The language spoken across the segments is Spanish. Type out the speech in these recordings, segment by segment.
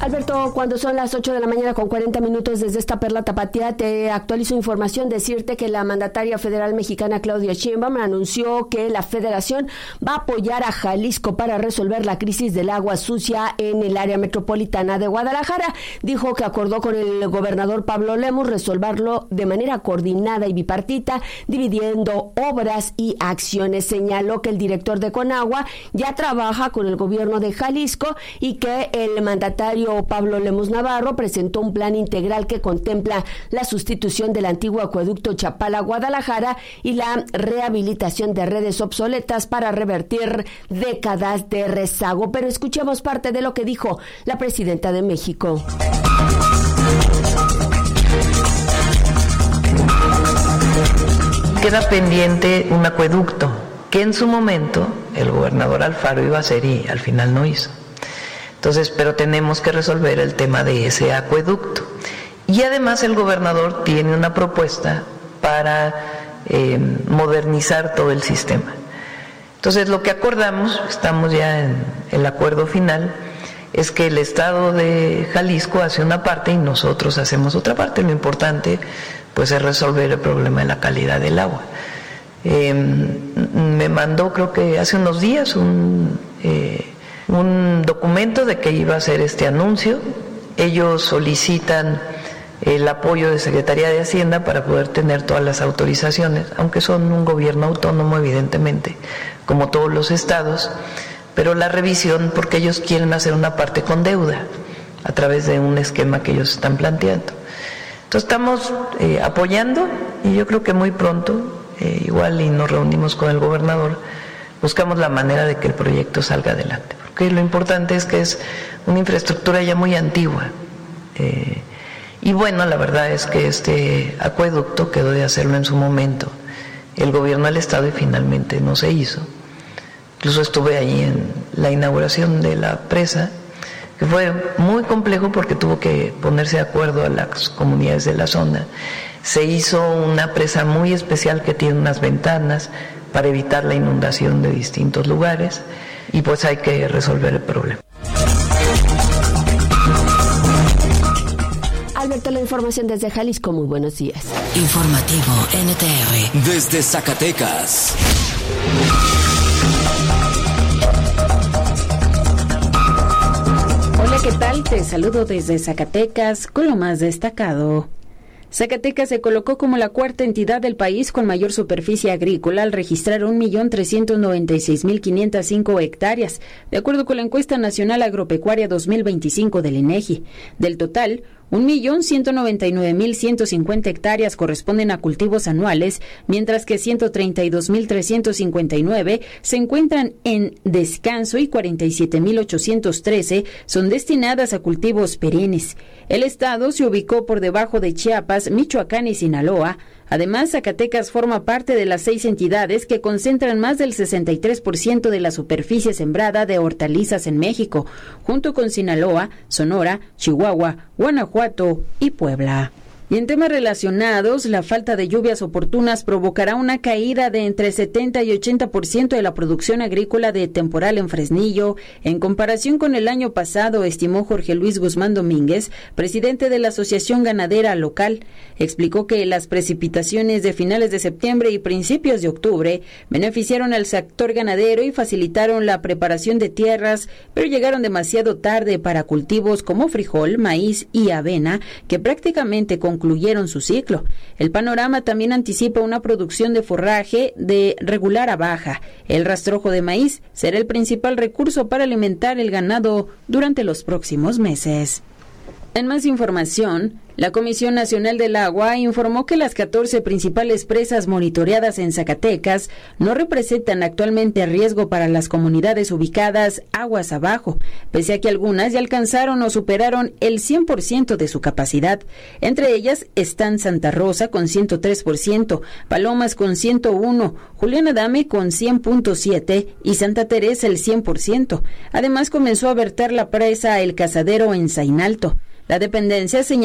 Alberto, cuando son las 8 de la mañana con 40 minutos desde esta perla tapatía, te actualizo información, decirte que la mandataria federal mexicana Claudia Sheinbaum anunció que la federación va a apoyar a Jalisco para resolver la crisis del agua sucia en el área metropolitana de Guadalajara. Dijo que acordó con el gobernador Pablo Lemus resolverlo de manera coordinada y bipartita, dividiendo obras y acciones. Señaló que el director de Conagua ya trabaja con el gobierno de Jalisco y que el mandatario Pablo Lemus Navarro presentó un plan integral que contempla la sustitución del antiguo acueducto Chapala-Guadalajara y la rehabilitación de redes obsoletas para revertir décadas de rezago. Pero escuchemos parte de lo que dijo la presidenta de México. Queda pendiente un acueducto que en su momento el gobernador Alfaro iba a hacer y al final no hizo. Entonces, pero tenemos que resolver el tema de ese acueducto. Y además el gobernador tiene una propuesta para modernizar todo el sistema. Entonces, lo que acordamos, estamos ya en el acuerdo final, es que el Estado de Jalisco hace una parte y nosotros hacemos otra parte. Lo importante, pues, es resolver el problema de la calidad del agua. Me mandó, creo que hace unos días, un documento de que iba a hacer este anuncio. Ellos solicitan el apoyo de Secretaría de Hacienda para poder tener todas las autorizaciones, aunque son un gobierno autónomo, evidentemente, como todos los estados, pero la revisión, porque ellos quieren hacer una parte con deuda a través de un esquema que ellos están planteando. Entonces estamos apoyando y yo creo que muy pronto, igual y nos reunimos con el gobernador, buscamos la manera de que el proyecto salga adelante, porque lo importante es que es una infraestructura ya muy antigua. Y bueno, la verdad es que este acueducto quedó de hacerlo en su momento el gobierno del estado y finalmente no se hizo. Incluso estuve ahí en la inauguración de la presa, que fue muy complejo porque tuvo que ponerse de acuerdo a las comunidades de la zona. Se hizo una presa muy especial que tiene unas ventanas para evitar la inundación de distintos lugares y pues hay que resolver el problema. Alberto, la información desde Jalisco, muy buenos días. Informativo NTR desde Zacatecas. Hola, ¿qué tal? Te saludo desde Zacatecas con lo más destacado. Zacatecas se colocó como la cuarta entidad del país con mayor superficie agrícola al registrar 1.396.505 hectáreas, de acuerdo con la encuesta nacional agropecuaria 2025 del INEGI. Del total, 1.199.150 hectáreas corresponden a cultivos anuales, mientras que 132.359 se encuentran en descanso y 47.813 son destinadas a cultivos perennes. El estado se ubicó por debajo de Chiapas, Michoacán y Sinaloa. Además, Zacatecas forma parte de las 6 entidades que concentran más del 63% de la superficie sembrada de hortalizas en México, junto con Sinaloa, Sonora, Chihuahua, Guanajuato y Puebla. Y en temas relacionados, la falta de lluvias oportunas provocará una caída de entre 70 y 80% de la producción agrícola de temporal en Fresnillo, en comparación con el año pasado, estimó Jorge Luis Guzmán Domínguez, presidente de la Asociación Ganadera Local. Explicó que las precipitaciones de finales de septiembre y principios de octubre beneficiaron al sector ganadero y facilitaron la preparación de tierras, pero llegaron demasiado tarde para cultivos como frijol, maíz y avena, que prácticamente concluyeron su ciclo. El panorama también anticipa una producción de forraje de regular a baja. El rastrojo de maíz será el principal recurso para alimentar el ganado durante los próximos meses. En más información, la Comisión Nacional del Agua informó que las 14 principales presas monitoreadas en Zacatecas no representan actualmente riesgo para las comunidades ubicadas aguas abajo, pese a que algunas ya alcanzaron o superaron el 100% de su capacidad. Entre ellas están Santa Rosa con 103%, Palomas con 101%, Julián Adame con 100.7% y Santa Teresa el 100%. Además, comenzó a verter la presa El Cazadero en Zainalto. La dependencia señaló que el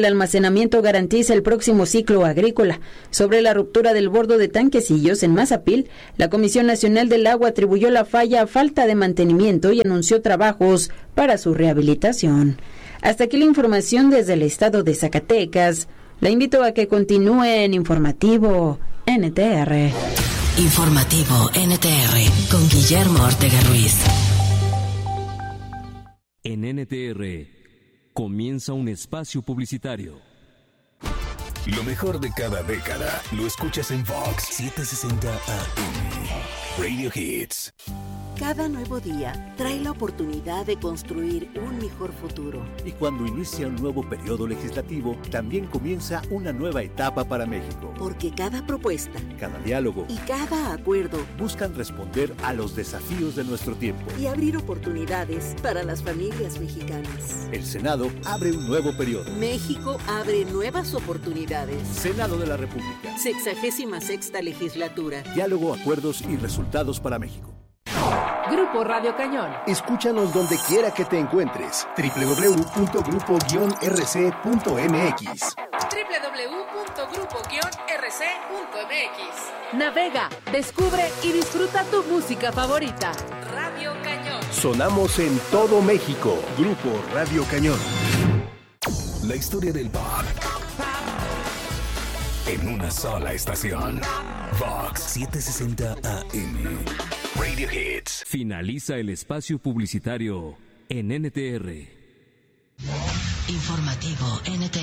almacenamiento garantiza el próximo ciclo agrícola. Sobre la ruptura del bordo de Tanquecillos en Mazapil, la Comisión Nacional del Agua atribuyó la falla a falta de mantenimiento y anunció trabajos para su rehabilitación. Hasta aquí la información desde el estado de Zacatecas. La invito a que continúe en Informativo NTR. Informativo NTR con Guillermo Ortega Ruiz. En NTR comienza un espacio publicitario. Lo mejor de cada década lo escuchas en Vox 760 AM. Radio Hits. Cada nuevo día trae la oportunidad de construir un mejor futuro. Y cuando inicia un nuevo periodo legislativo, también comienza una nueva etapa para México. Porque cada propuesta, cada diálogo y cada acuerdo buscan responder a los desafíos de nuestro tiempo y abrir oportunidades para las familias mexicanas. El Senado abre un nuevo periodo. México abre nuevas oportunidades. Senado de la República. 66ª legislatura. Diálogo, acuerdos y resultados para México. Grupo Radio Cañón. Escúchanos donde quiera que te encuentres. www.grupo-rc.mx. www.grupo-rc.mx. Navega, descubre y disfruta tu música favorita. Radio Cañón. Sonamos en todo México. Grupo Radio Cañón. La historia del pop en una sola estación. Vox 760 AM. Radio Hits. Finaliza el espacio publicitario en NTR. Informativo NTR.